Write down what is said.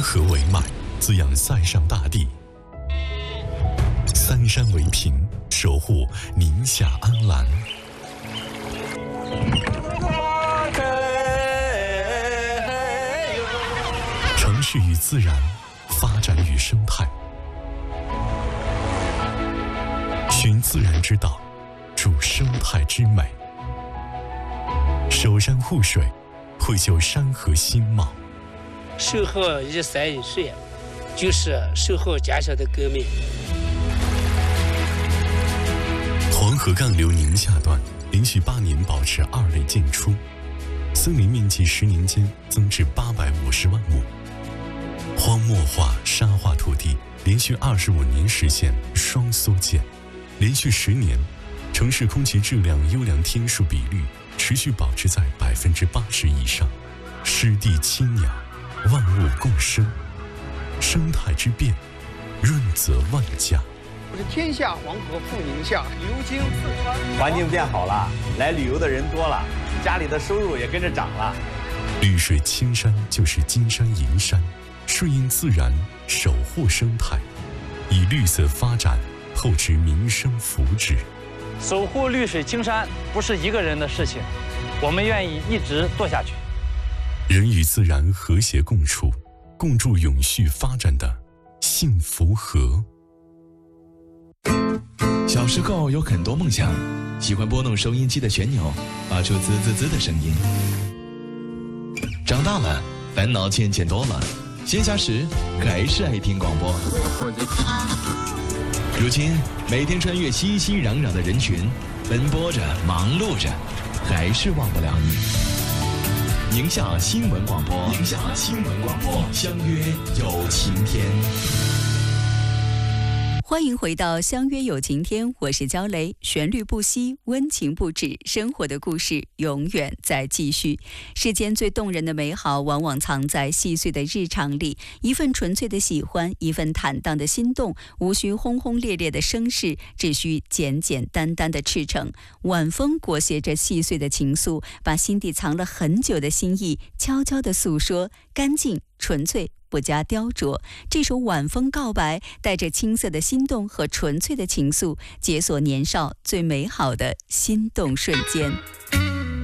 河为脉，滋养塞上大地；三山为屏，守护宁夏安澜。城市与自然，发展与生态，寻自然之道，筑生态之美。守山护水，绘就山河新貌。 守护一山一水，就是守护家乡的革命。 黄河干流宁夏段连续8年保持2类建出，森林面积10年间增至850万亩。荒漠化、沙化土地连续25年实现双缩减，连续10年，城市空气质量优良天数比率持续保持在80%以上，湿地清雅，万物共生，生态之变，润泽万家。 是天下黄河赴宁夏，流经四川。 环境变好了，来旅游的人多了，家里的收入也跟着涨了。 绿水青山就是金山银山，顺应自然，守护生态，以绿色发展厚植民生福祉。 守护绿水青山不是一个人的事情，我们愿意一直做下去。 人与自然和谐共处，共筑永续发展的幸福河。 小时候有很多梦想，喜欢拨弄收音机的旋钮，发出滋滋滋的声音。长大了，烦恼渐渐多了，闲暇时还是爱听广播。如今每天穿越熙熙攘攘的人群，奔波着，忙碌着，还是忘不了你。宁夏新闻广播，宁夏新闻广播，相约有晴天。 欢迎回到相约有晴天，我是焦雷。旋律不息，温情不止，生活的故事永远在继续。世间最动人的美好，往往藏在细碎的日常里。一份纯粹的喜欢，一份坦荡的心动，无需轰轰烈烈的声势，只需简简单单的赤诚。晚风裹挟着细碎的情愫，把心底藏了很久的心意悄悄地诉说，干净纯粹，不加雕琢。这首晚风告白，带着青涩的心动和纯粹的情愫，解锁年少最美好的心动瞬间。